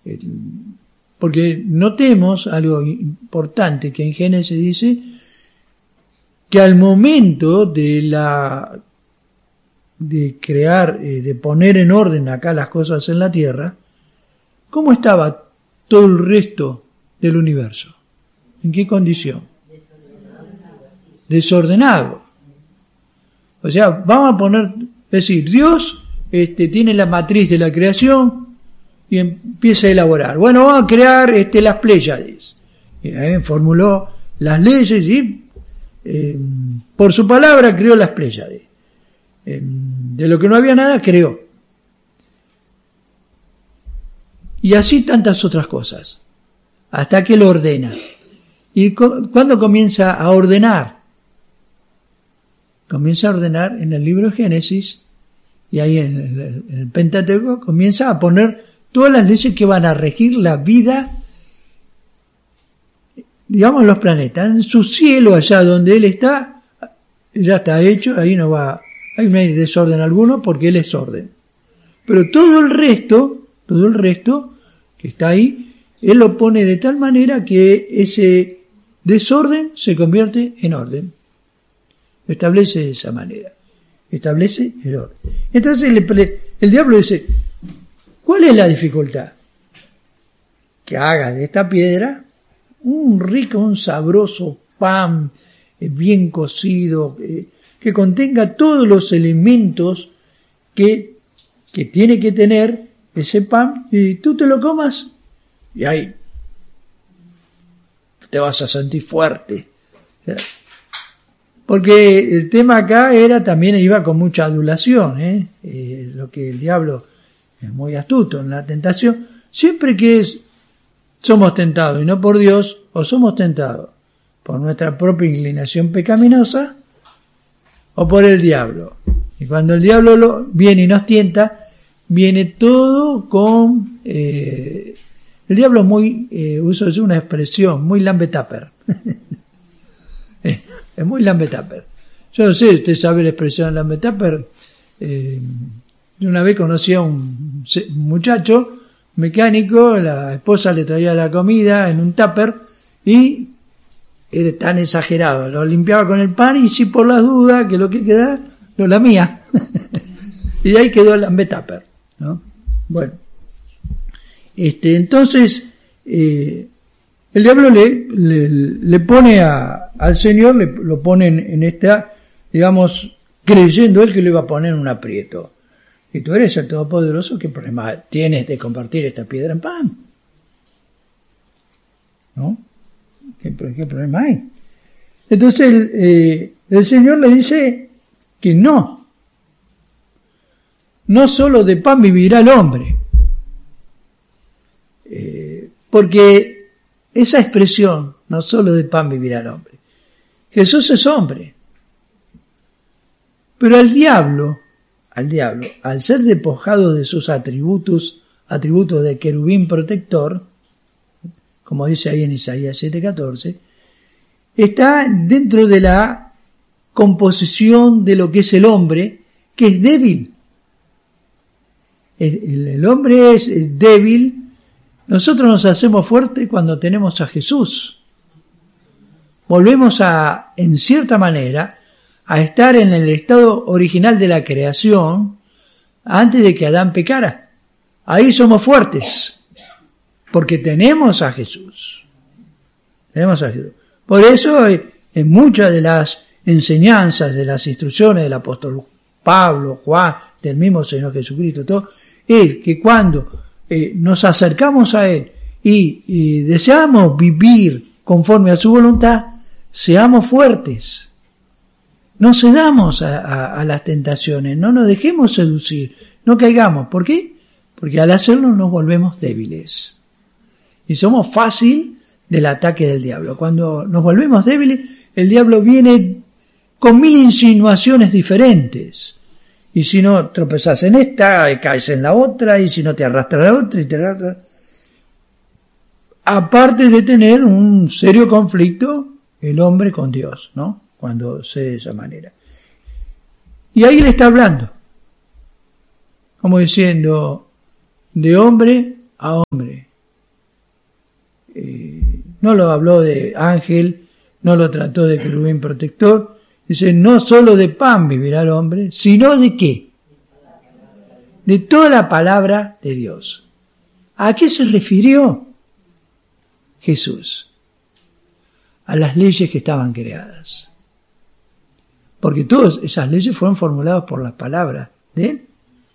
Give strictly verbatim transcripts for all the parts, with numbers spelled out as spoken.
Porque notemos algo importante que en Génesis dice que al momento de la de crear, de poner en orden acá las cosas en la tierra, ¿cómo estaba todo el resto del universo? ¿En qué condición? Desordenado. O sea, vamos a poner, es decir, Dios este, tiene la matriz de la creación y empieza a elaborar. Bueno, vamos a crear este, las Pléyades. Y ahí formuló las leyes y eh, por su palabra creó las Pléyades. Eh, de lo que no había nada, creó. Y así tantas otras cosas. Hasta que lo ordena. ¿Y cu- cuándo comienza a ordenar? Comienza a ordenar en el libro de Génesis, y ahí en el, en el Pentateuco comienza a poner todas las leyes que van a regir la vida, digamos, los planetas. En su cielo, allá donde él está, ya está hecho, ahí no va, ahí no hay desorden alguno porque él es orden. Pero todo el resto, todo el resto que está ahí, él lo pone de tal manera que ese desorden se convierte en orden. Lo establece de esa manera. Establece el orden. Entonces el, el diablo dice, ¿cuál es la dificultad? Que haga de esta piedra un rico, un sabroso pan eh, bien cocido, eh, que contenga todos los elementos que, que tiene que tener ese pan, y tú te lo comas y ahí te vas a sentir fuerte. O sea, porque el tema acá era también, iba con mucha adulación, ¿eh? Eh, lo que el diablo es muy astuto en la tentación. Siempre que es, somos tentados, y no por Dios, o somos tentados por nuestra propia inclinación pecaminosa, o por el diablo. Y cuando el diablo lo, viene y nos tienta, viene todo con... Eh, el diablo es muy, eh, uso es una expresión, muy lambetaper. Es muy lambetaper. Yo no sé, usted sabe la expresión lambetaper. Eh, una vez conocí a un muchacho mecánico, la esposa le traía la comida en un tupper y era tan exagerado, lo limpiaba con el pan y si por las dudas que lo que queda lo lamía. Y de ahí quedó el lambetaper, ¿no? Bueno, este, entonces eh, el diablo le, le, le pone a, al Señor, le, lo pone en, en esta, digamos, creyendo él que le iba a poner un aprieto. Y tú eres el Todopoderoso, ¿qué problema tienes de convertir esta piedra en pan? ¿No? ¿Qué, qué problema hay? Entonces el, eh, el Señor le dice que no. No solo de pan vivirá el hombre. Eh, porque esa expresión, no solo de pan vivirá el hombre. Jesús es hombre. Pero al diablo, al diablo, al ser despojado de sus atributos, atributos de querubín protector, como dice ahí en Isaías siete catorce, está dentro de la composición de lo que es el hombre, que es débil. El, el hombre es débil. Nosotros nos hacemos fuertes cuando tenemos a Jesús. Volvemos a, en cierta manera, a estar en el estado original de la creación antes de que Adán pecara. Ahí somos fuertes, porque tenemos a Jesús. Tenemos a Jesús. Por eso, en muchas de las enseñanzas, de las instrucciones del apóstol Pablo, Juan, del mismo Señor Jesucristo, todo, es que cuando eh, nos acercamos a Él y, y deseamos vivir conforme a su voluntad, seamos fuertes. No cedamos a, a, a las tentaciones, no nos dejemos seducir, no caigamos. ¿Por qué? Porque al hacerlo nos volvemos débiles. Y somos fácil del ataque del diablo. Cuando nos volvemos débiles, el diablo viene con mil insinuaciones diferentes. Y si no tropezás en esta, caes en la otra, y si no te arrastra la otra, y te arrastra. Aparte de tener un serio conflicto el hombre con Dios, ¿no? Cuando se de esa manera. Y ahí le está hablando, como diciendo, de hombre a hombre, eh, no lo habló de ángel, no lo trató de querubín protector. Dice, no solo de pan vivirá el hombre, sino de qué? De toda la palabra de Dios. ¿A qué se refirió Jesús? A las leyes que estaban creadas. Porque todas esas leyes fueron formuladas por las palabras de Él.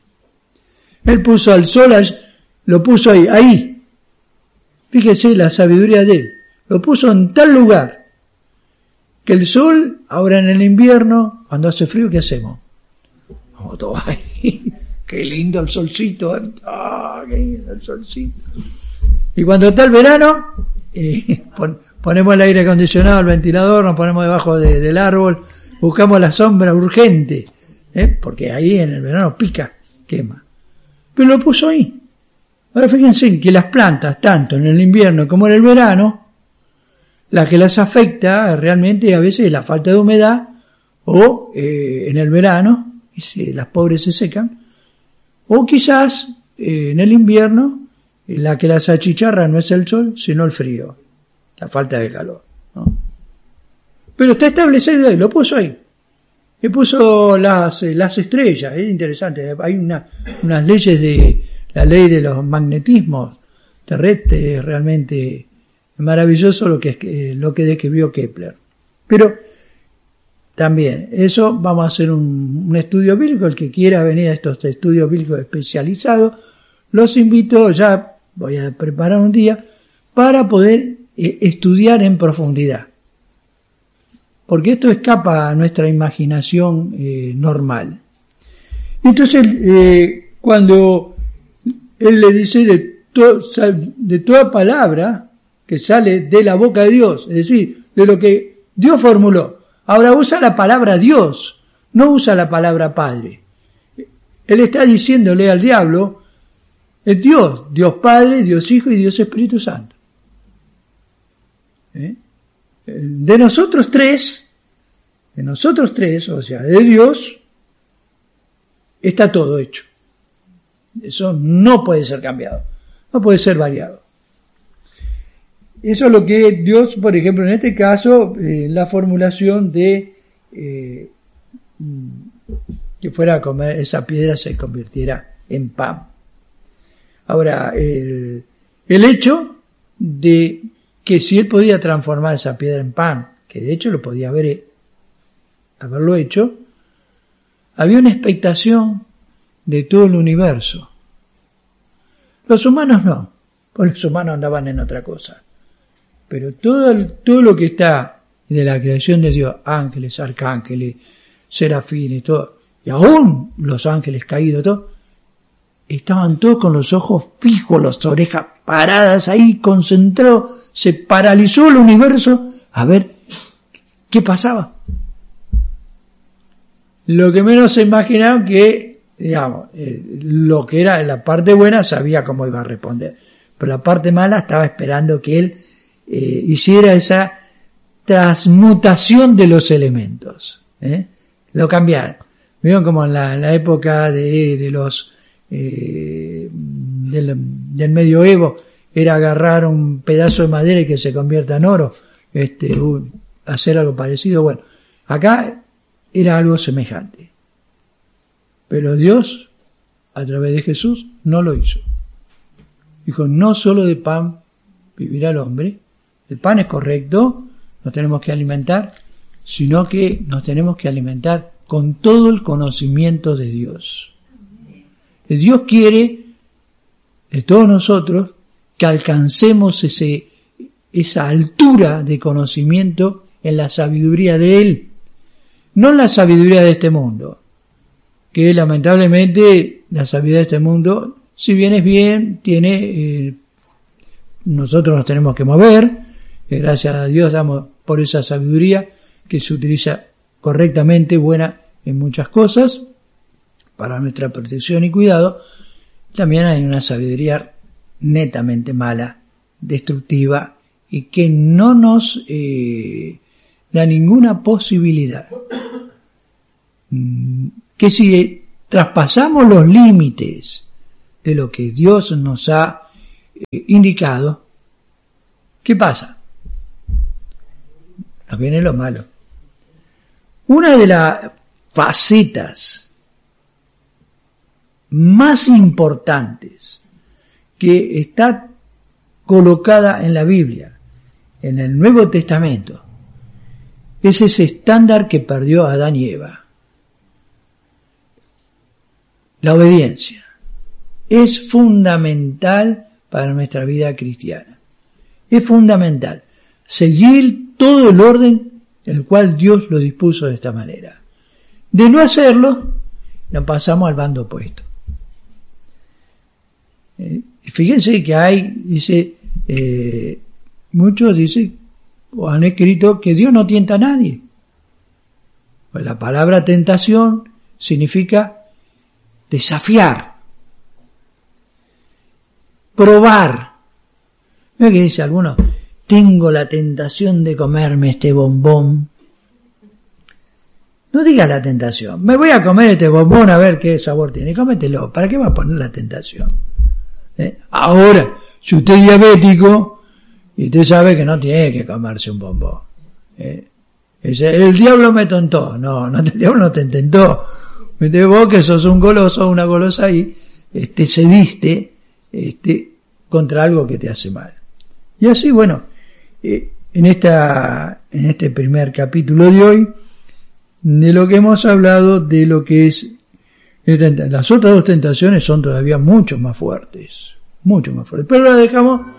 Él puso al sol, lo puso ahí, ahí. Fíjese la sabiduría de Él. Lo puso en tal lugar que el sol, ahora en el invierno, cuando hace frío, ¿qué hacemos? Vamos todos ahí. Qué lindo el solcito. Ah, qué lindo el solcito. Y cuando está el verano, eh, pon, ponemos el aire acondicionado, el ventilador, nos ponemos debajo de, del árbol, buscamos la sombra urgente, ¿eh? Porque ahí en el verano pica, quema. Pero lo puso ahí. Ahora fíjense que las plantas, tanto en el invierno como en el verano, la que las afecta realmente a veces es la falta de humedad, o eh, en el verano, y si las pobres se secan, o quizás eh, en el invierno, la que las achicharra no es el sol, sino el frío, la falta de calor, ¿no? Pero está establecido ahí, lo puso ahí. Y puso las, las estrellas, es interesante, hay una, unas leyes de, la ley de los magnetismos terrestres, realmente maravilloso lo que, lo que describió Kepler. Pero también, eso vamos a hacer un, un estudio bíblico, el que quiera venir a estos estudios bíblicos especializados, los invito, ya voy a preparar un día, para poder eh, estudiar en profundidad. Porque esto escapa a nuestra imaginación eh, normal. Entonces, eh, cuando él le dice de, to, de toda palabra que sale de la boca de Dios, es decir, de lo que Dios formuló. Ahora usa la palabra Dios, no usa la palabra Padre. Él está diciéndole al diablo, es Dios, Dios Padre, Dios Hijo y Dios Espíritu Santo. ¿Eh? De nosotros tres, de nosotros tres, o sea, de Dios, está todo hecho. Eso no puede ser cambiado, no puede ser variado. Eso es lo que Dios, por ejemplo, en este caso, eh, la formulación de eh, que fuera a comer, esa piedra se convirtiera en pan. Ahora, el, el hecho de que si él podía transformar esa piedra en pan, que de hecho lo podía haber, haberlo hecho, había una expectación de todo el universo. Los humanos no, porque los humanos andaban en otra cosa. Pero todo, el, todo lo que está de la creación de Dios, ángeles, arcángeles, serafines, todo, y aún los ángeles caídos, todo, estaban todos con los ojos fijos, las orejas paradas ahí, concentrados, se paralizó el universo a ver qué pasaba. Lo que menos se imaginaron que, digamos, eh, lo que era la parte buena sabía cómo iba a responder, pero la parte mala estaba esperando que él eh, hiciera esa transmutación de los elementos, ¿eh? Lo cambiaron. Vieron como en la, en la época de, de los eh, del, del medioevo era agarrar un pedazo de madera y que se convierta en oro, este, uh, hacer algo parecido. Bueno, acá era algo semejante, pero Dios a través de Jesús no lo hizo. Dijo, no solo de pan vivirá el hombre, el pan es correcto, nos tenemos que alimentar, sino que nos tenemos que alimentar con todo el conocimiento de Dios. Dios quiere de todos nosotros que alcancemos ese, esa altura de conocimiento en la sabiduría de Él, no en la sabiduría de este mundo, que lamentablemente la sabiduría de este mundo, si bien es bien, tiene, eh, nosotros nos tenemos que mover, eh, gracias a Dios damos por esa sabiduría que se utiliza correctamente, buena en muchas cosas, para nuestra protección y cuidado. También hay una sabiduría netamente mala, destructiva, y que no nos eh, da ninguna posibilidad. Que si traspasamos los límites de lo que Dios nos ha eh, indicado, ¿Qué pasa? Nos viene lo malo. Una de las facetas más importantes que está colocada en la Biblia, en el Nuevo Testamento, es ese estándar que perdió Adán y Eva. La obediencia es fundamental para nuestra vida cristiana. Es fundamental seguir todo el orden en el cual Dios lo dispuso de esta manera. De no hacerlo, nos pasamos al bando opuesto. Eh, fíjense que hay, dice, eh, muchos dicen, o han escrito que Dios no tienta a nadie. Pues la palabra tentación significa desafiar, probar. ¿No es que dice alguno? Tengo la tentación de comerme este bombón. No diga la tentación. Me voy a comer este bombón a ver qué sabor tiene. Cómetelo. ¿Para qué va a poner la tentación? ¿Eh? Ahora, si usted es diabético, y usted sabe que no tiene que comerse un bombón. ¿Eh? Ese, el diablo me tentó. No, no, el diablo no te tentó. Vos que sos un goloso o una golosa y este, cediste este, contra algo que te hace mal. Y así, bueno, eh, en esta en este primer capítulo de hoy, de lo que hemos hablado, de lo que es, las otras dos tentaciones son todavía mucho más fuertes, mucho más fuertes, pero las dejamos